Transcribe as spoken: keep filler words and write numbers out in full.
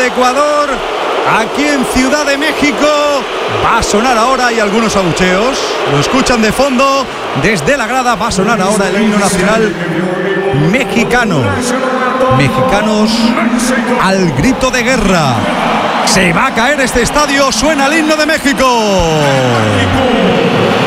Ecuador, aquí en Ciudad de México. Va a sonar ahora, y algunos abucheos lo escuchan de fondo desde la grada. Va a sonar ahora el himno nacional mexicano. Mexicanos al grito de guerra. Se va a caer este estadio, suena el himno de México.